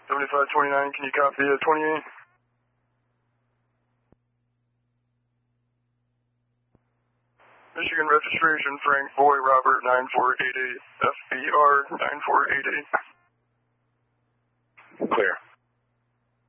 7529, can you copy 28? Michigan registration, Frank Boy Robert 9488, FBR 9488. Clear.